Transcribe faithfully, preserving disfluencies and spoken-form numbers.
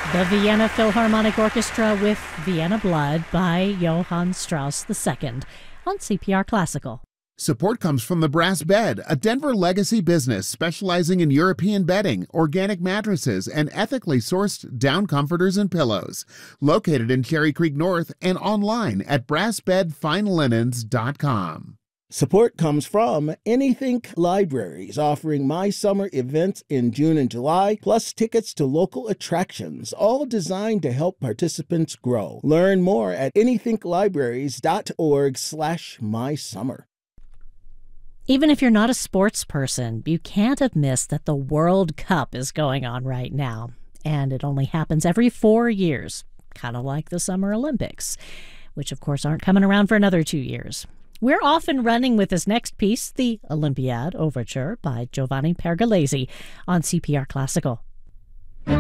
The Vienna Philharmonic Orchestra with Vienna Blood by Johann Strauss the Second on C P R Classical. Support comes from The Brass Bed, a Denver legacy business specializing in European bedding, organic mattresses, and ethically sourced down comforters and pillows. Located in Cherry Creek North and online at brass bed fine linens dot com. Support comes from Anythink Libraries, offering My Summer events in June and July, plus tickets to local attractions, all designed to help participants grow. Learn more at anythink libraries dot org slash my summer. Even if you're not a sports person, you can't have missed that the World Cup is going on right now. And it only happens every four years, kind of like the Summer Olympics, which of course aren't coming around for another two years. We're off and running with this next piece, the Olympiad Overture by Giovanni Pergolesi on C P R Classical.